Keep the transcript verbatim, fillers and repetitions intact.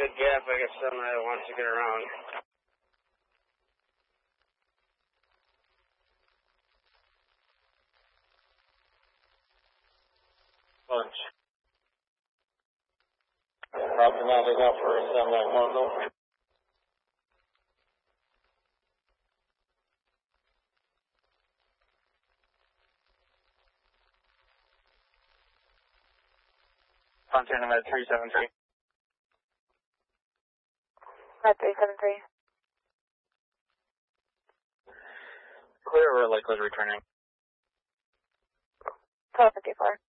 big gap. I guess somebody wants to get around. Bunch. Probably not enough for a semi model. Fontana Med three seven three. Med three seven three. Clear or liquid returning? twelve fifty-four.